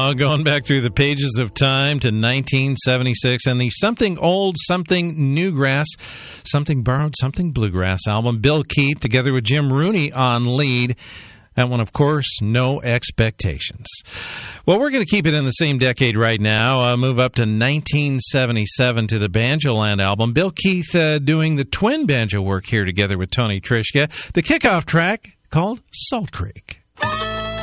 now, going back through the pages of time to 1976 and the Something Old, Something Newgrass, Something Borrowed, Something Bluegrass album. Bill Keith together with Jim Rooney on lead. That one, of course, No Expectations. Well, we're going to keep it in the same decade right now. Move up to 1977 to the Banjoland album. Bill Keith doing the twin banjo work here together with Tony Trischka. The kickoff track called Salt Creek.